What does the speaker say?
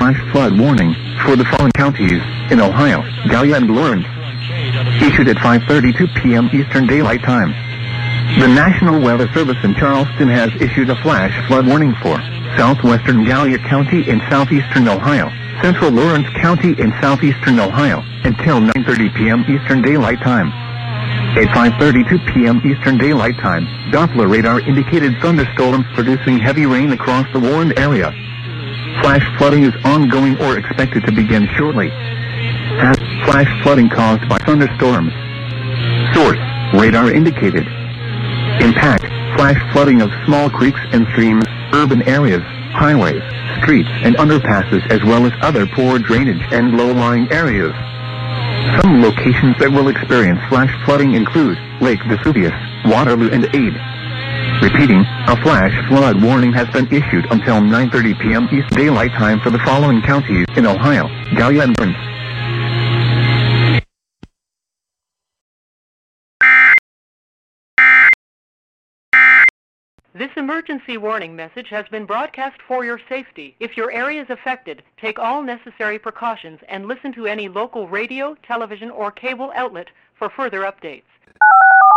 flash flood warning for the following counties in Ohio, Gallia and Lawrence. Issued at 5:32 p.m. Eastern Daylight Time. The National Weather Service in Charleston has issued a flash flood warning for southwestern Gallia County in southeastern Ohio, central Lawrence County in southeastern Ohio, until 9:30 p.m. Eastern Daylight Time. At 5:32 p.m. Eastern Daylight Time, Doppler radar indicated thunderstorms producing heavy rain across the warned area. Flash flooding is ongoing or expected to begin shortly. Has flash flooding caused by thunderstorms. Source: radar indicated. Impact: flash flooding of small creeks and streams, urban areas, highways, streets and underpasses, as well as other poor drainage and low-lying areas. Some locations that will experience flash flooding include Lake Vesuvius, Waterloo and Ade. Repeating, a flash flood warning has been issued until 9:30 p.m. East Daylight Time for the following counties in Ohio, Gallia and Lawrence. This emergency warning message has been broadcast for your safety. If your area is affected, take all necessary precautions and listen to any local radio, television, or cable outlet for further updates.